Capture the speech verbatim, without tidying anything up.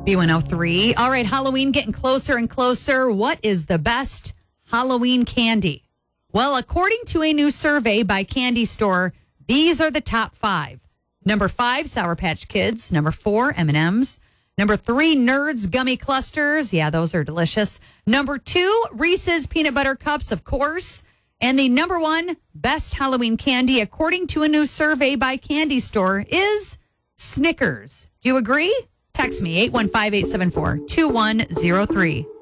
B one oh three. All right, Halloween getting closer and closer. What is the best Halloween candy? Well, according to a new survey by Candy Store, these are the top five. Number five, Sour Patch Kids. Number four, M and M's. Number three, Nerds Gummy Clusters. Yeah, those are delicious. Number two, Reese's Peanut Butter Cups, of course. And the number one best Halloween candy, according to a new survey by Candy Store, is Snickers. Do you agree? Text me, eight one five, eight seven four, two one zero three.